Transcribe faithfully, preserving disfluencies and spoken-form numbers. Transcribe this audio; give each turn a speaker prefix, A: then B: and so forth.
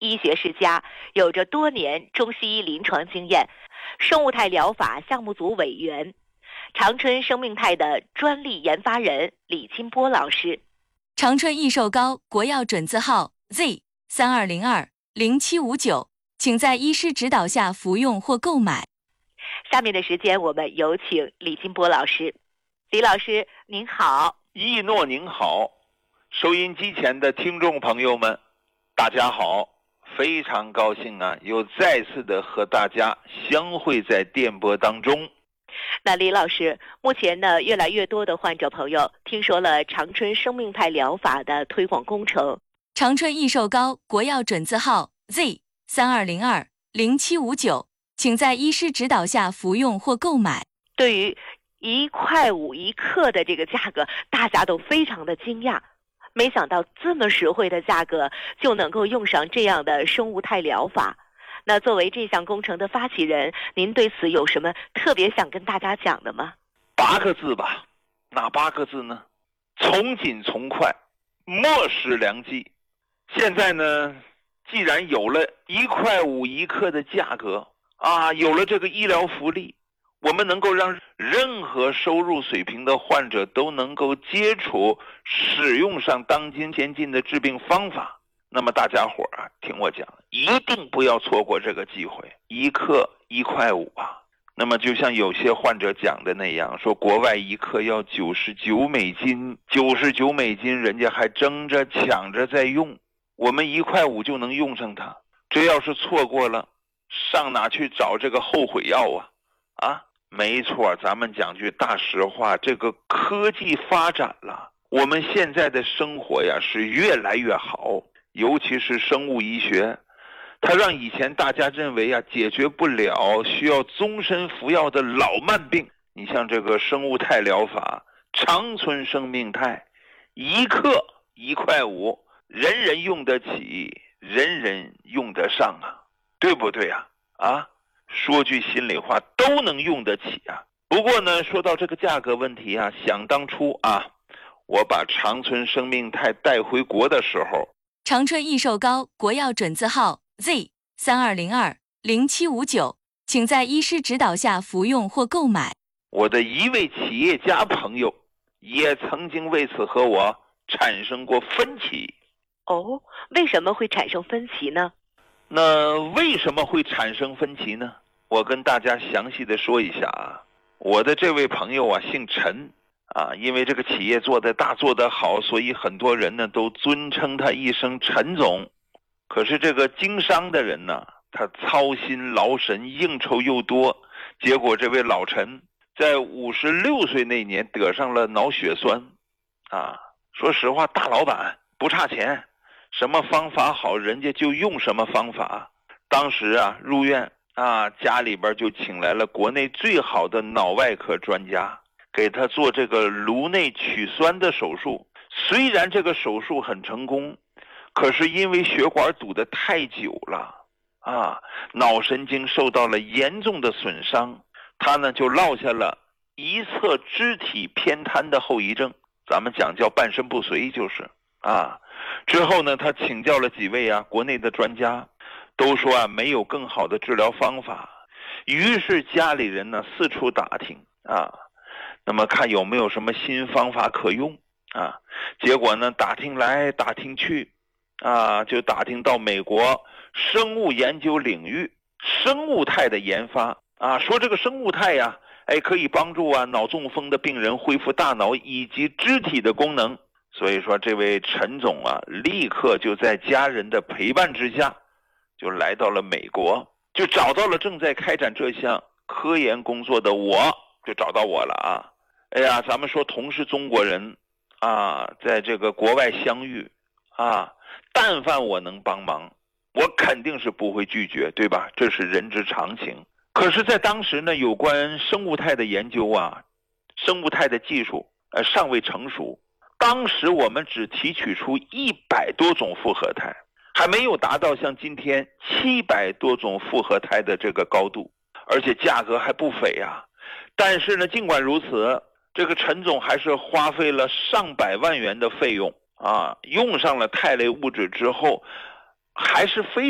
A: 医学世家，有着多年中西医临床经验，生物态疗法项目组委员，长春生命态的专利研发人李金波老师。
B: 长春益寿膏国药准字号 Z 三二零二零七五九，请在医师指导下服用或购买。
A: 下面的时间，我们有请李金波老师。李老师您好。
C: 一诺您好，收音机前的听众朋友们大家好，非常高兴啊，又再次的和大家相会在电波当中。
A: 那李老师，目前呢，越来越多的患者朋友听说了长春生命态疗法的推广工程。
B: 长春益寿膏国药准字号 Z 三二零二零七五九，请在医师指导下服用或购买。
A: 对于一块五一克的这个价格，大家都非常的惊讶，没想到这么实惠的价格就能够用上这样的生物态疗法。那作为这项工程的发起人，您对此有什么特别想跟大家讲的吗？
C: 八个字吧。哪八个字呢？从紧从快，莫使良机。现在呢，既然有了一块五一克的价格啊，有了这个医疗福利，我们能够让任何收入水平的患者都能够接触使用上当今先进的治病方法。那么大家伙啊，听我讲，一定不要错过这个机会。一克一块五啊，那么就像有些患者讲的那样，说国外一克要九十九美金，九十九美金人家还争着抢着在用，我们一块五就能用上它。这要是错过了，上哪去找这个后悔药啊？啊，没错，咱们讲句大实话，这个科技发展了，我们现在的生活呀是越来越好，尤其是生物医学，它让以前大家认为啊解决不了，需要终身服药的老慢病，你像这个生物态疗法，长春生命态，一克一块五，人人用得起，人人用得上啊，对不对啊？啊，说句心里话，都能用得起啊。不过呢，说到这个价格问题啊，想当初啊，我把长春生命态带回国的时候，
B: 长春益寿膏国药准字号 Z 三二零二零七五九，请在医师指导下服用或购买。
C: 我的一位企业家朋友也曾经为此和我产生过分歧。
A: 哦，为什么会产生分歧呢？
C: 那为什么会产生分歧呢？我跟大家详细的说一下啊。我的这位朋友啊，姓陈啊，因为这个企业做得大做得好，所以很多人呢都尊称他一声陈总。可是这个经商的人呢，他操心劳神，应酬又多，结果这位老陈在五十六岁那年得上了脑血栓啊。说实话，大老板不差钱，什么方法好人家就用什么方法。当时啊入院啊，家里边就请来了国内最好的脑外科专家，给他做这个颅内取栓的手术。虽然这个手术很成功，可是因为血管堵得太久了啊，脑神经受到了严重的损伤，他呢就落下了一侧肢体偏瘫的后遗症，咱们讲叫半身不遂就是啊。之后呢，他请教了几位啊国内的专家，都说啊没有更好的治疗方法。于是家里人呢四处打听啊，那么看有没有什么新方法可用啊。结果呢打听来打听去啊，就打听到美国生物研究领域生物态的研发啊，说这个生物态呀，哎可以帮助啊脑中风的病人恢复大脑以及肢体的功能。所以说这位陈总啊，立刻就在家人的陪伴之下，就来到了美国，就找到了正在开展这项科研工作的我，就找到我了啊。哎呀，咱们说同是中国人啊，在这个国外相遇啊，但凡我能帮忙，我肯定是不会拒绝，对吧？这是人之常情。可是在当时呢，有关生物态的研究啊，生物态的技术呃尚未成熟，当时我们只提取出一百多种复合态，还没有达到像今天七百多种复合态的这个高度，而且价格还不菲啊。但是呢，尽管如此，这个陈总还是花费了上百万元的费用啊，用上了肽类物质之后，还是非